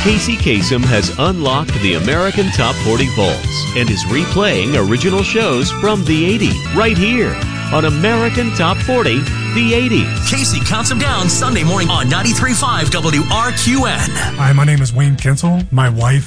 Casey Kasem has unlocked the American Top 40 vaults and is replaying original shows from the 80s right here on American Top 40, the 80s. Casey counts them down Sunday morning on 93.5 WRQN. Hi, my name is Wayne Kinsel. My wife